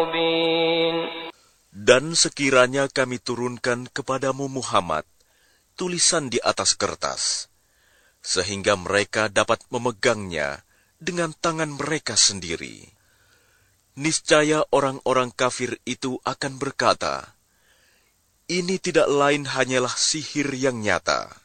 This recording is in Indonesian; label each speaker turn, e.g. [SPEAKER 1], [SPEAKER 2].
[SPEAKER 1] Dan sekiranya kami turunkan kepadamu Muhammad tulisan di atas kertas, sehingga mereka dapat memegangnya dengan tangan mereka sendiri, niscaya orang-orang kafir itu akan berkata, "Ini tidak lain hanyalah sihir yang nyata."